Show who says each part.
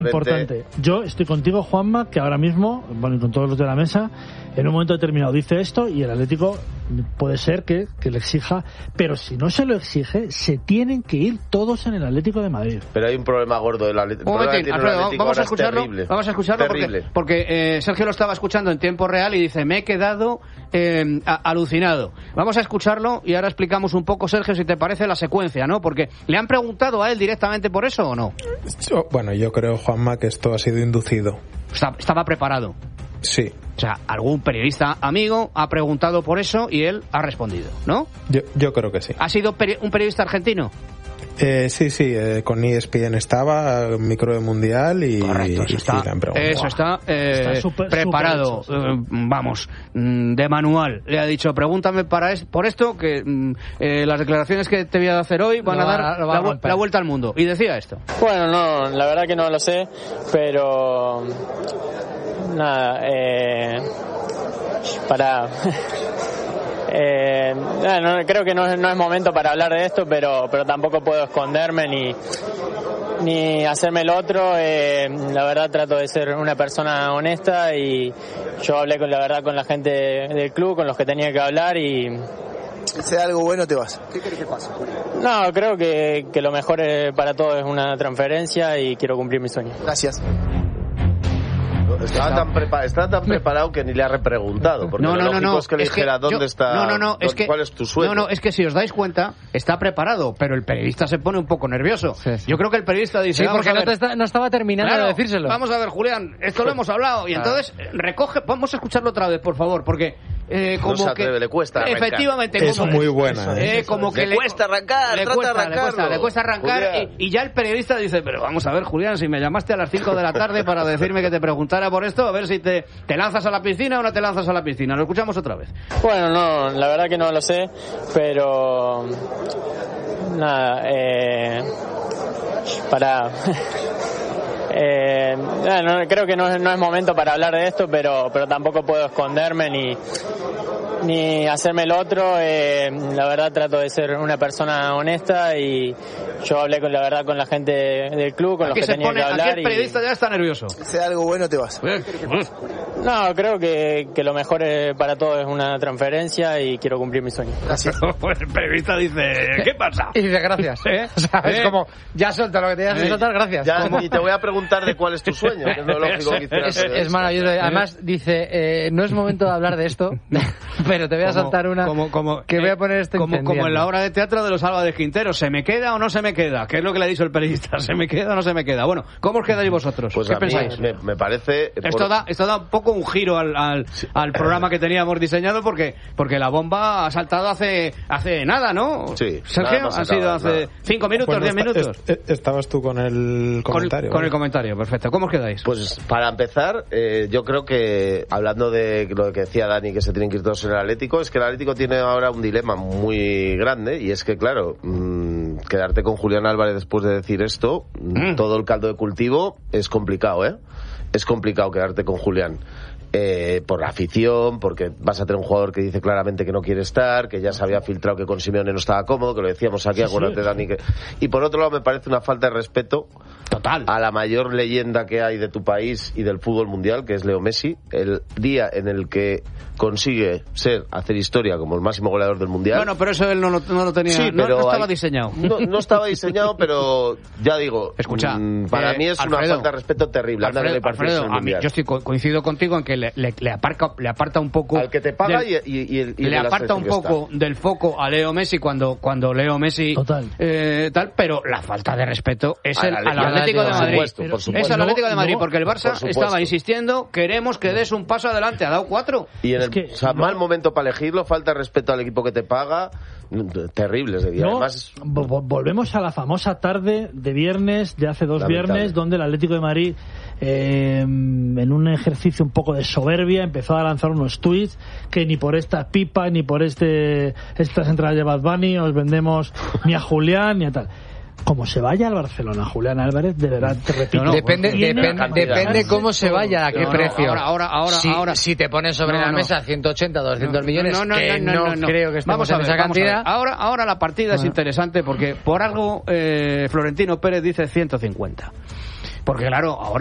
Speaker 1: Importante. Yo estoy contigo, Juanma, que ahora mismo, bueno, y con todos los de la mesa, en un momento determinado dice esto y el Atlético puede ser que le exija, pero si no se lo exige, se tienen que ir todos en el Atlético de Madrid.
Speaker 2: Pero hay un problema gordo del Atlético.
Speaker 3: Alfredo, vamos a escucharlo. Vamos a escucharlo porque Sergio lo estaba escuchando en tiempo real y dice, me he quedado alucinado. Vamos a escucharlo y ahora explicamos un poco, Sergio, si te parece la secuencia, ¿no? Porque ¿le han preguntado a él directamente por eso o no?
Speaker 4: Bueno, yo creo, Juanma, que esto ha sido inducido.
Speaker 3: Estaba preparado.
Speaker 4: Sí.
Speaker 3: O sea, algún periodista amigo ha preguntado por eso y él ha respondido, ¿no?
Speaker 4: Yo creo que sí.
Speaker 3: ¿Ha sido un periodista argentino?
Speaker 4: Sí, con ESPN estaba, micro de mundial y...
Speaker 3: Correcto, eso está preparado, vamos, de manual. Le ha dicho, pregúntame por esto, que las declaraciones que te voy a hacer hoy van a dar la vuelta al mundo. Y decía esto.
Speaker 5: Bueno, no, la verdad que no lo sé, pero... Nada, creo que no es momento para hablar de esto, pero tampoco puedo esconderme ni hacerme el otro. La verdad trato de ser una persona honesta y yo hablé con la gente del club, con los que tenía que hablar y...
Speaker 6: Si sea algo bueno te vas.
Speaker 5: ¿Qué crees que pase? No, creo que lo mejor para todos es una transferencia y quiero cumplir mi sueño.
Speaker 6: Gracias.
Speaker 2: Estaba tan preparado que ni le ha repreguntado. Porque lo lógico es que le dijera dónde está. ¿Cuál es tu sueño?
Speaker 3: No, es que si os dais cuenta, está preparado, pero el periodista se pone un poco nervioso. Sí. Yo creo que el periodista dice.
Speaker 7: Sí, porque no estaba terminando de decírselo.
Speaker 3: Vamos a ver, Julián, esto lo hemos hablado. Y entonces recoge. Vamos a escucharlo otra vez, por favor, porque.
Speaker 2: Como no se atreve, le cuesta arrancar.
Speaker 3: Efectivamente,
Speaker 4: es muy buena.
Speaker 3: Como que
Speaker 2: le cuesta arrancar,
Speaker 3: le cuesta arrancar y ya el periodista dice, pero vamos a ver, Julián, si me llamaste a las 5 de la tarde para decirme que te preguntara por esto, a ver si te lanzas a la piscina o no te lanzas a la piscina. Lo escuchamos otra vez.
Speaker 5: Bueno, no, la verdad que no lo sé, pero nada, creo que no es momento para hablar de esto, pero tampoco puedo esconderme ni hacerme el otro. La verdad trato de ser una persona honesta y yo hablé con la gente del club, con los que tenía que hablar.
Speaker 3: Aquí el periodista ya está nervioso.
Speaker 6: Si sea algo bueno te vas.
Speaker 5: No, creo que lo mejor para todos es una transferencia y quiero cumplir mi sueño.
Speaker 6: Gracias.
Speaker 3: Pues el periodista dice, ¿qué pasa?
Speaker 7: Y dice, gracias. O sea, es como, ya suelta lo que tenías que soltar, gracias.
Speaker 2: Y te voy a preguntar de cuál es tu sueño, que es lo lógico que hicieras.
Speaker 7: Es maravilloso. Además dice, no es momento de hablar de esto, pero te voy a soltar una que voy a poner esto
Speaker 3: como en la obra de teatro de los Álvarez Quintero. ¿Se me queda o no se me queda? ¿Qué es lo que le ha dicho el periodista? ¿Se me queda o no se me queda? Bueno, ¿cómo os quedáis vosotros?
Speaker 2: Pues
Speaker 3: ¿qué
Speaker 2: a
Speaker 3: pensáis?
Speaker 2: mí me parece...
Speaker 3: Esto da un poco un giro al programa que teníamos diseñado porque la bomba ha saltado hace nada, ¿no?
Speaker 2: Sí.
Speaker 3: Sergio, ha sido hace 5 minutos, 10 minutos.
Speaker 4: Estabas tú con el comentario.
Speaker 3: Con el comentario, perfecto. ¿Cómo os quedáis?
Speaker 2: Pues para empezar, yo creo que hablando de lo que decía Dani, que se tienen que ir todos en el Atlético, es que el Atlético tiene ahora un dilema muy grande y es que, claro, quedarte con Julián Álvarez después de decir esto, todo el caldo de cultivo es complicado, ¿eh? Es complicado quedarte con Julián. Por la afición, porque vas a tener un jugador que dice claramente que no quiere estar, que ya se había filtrado que con Simeone no estaba cómodo, que lo decíamos aquí, acuérdate, Dani. Y por otro lado me parece una falta de respeto
Speaker 3: total
Speaker 2: a la mayor leyenda que hay de tu país y del fútbol mundial, que es Leo Messi. El día en el que consigue hacer historia como el máximo goleador del mundial.
Speaker 3: Bueno, pero eso él no lo tenía, sí, no estaba diseñado.
Speaker 2: No estaba diseñado, pero ya digo,
Speaker 3: escucha,
Speaker 2: para mí es
Speaker 3: Alfredo,
Speaker 2: una falta de respeto terrible.
Speaker 3: Alfredo, a mí, yo coincido contigo en que le aparta un poco
Speaker 2: al que te paga
Speaker 3: y le aparta un poco del foco a Leo Messi cuando Leo Messi tal, pero la falta de respeto es al Atlético de Madrid.
Speaker 2: Por supuesto.
Speaker 3: Es al Atlético de Madrid, porque el Barça estaba insistiendo, queremos que des un paso adelante, ha dado 4.
Speaker 2: Y en mal momento para elegirlo, falta de respeto al equipo que te paga, terribles de día. Además,
Speaker 1: volvemos a la famosa tarde de viernes, de hace 2 viernes, donde el Atlético de Madrid, en un ejercicio un poco de soberbia, empezó a lanzar unos tweets que ni por esta pipa, ni por estas entradas de Bad Bunny os vendemos ni a Julián ni a tal. Como se vaya al Barcelona Julián Álvarez, de verdad, te repito,
Speaker 7: depende cómo se vaya, a qué precio.
Speaker 3: Ahora
Speaker 7: si te pones sobre la mesa 180, 200 millones, no creo que estemos en esa cantidad.
Speaker 3: Ahora la partida es interesante porque por algo Florentino Pérez dice 150. Porque claro, ahora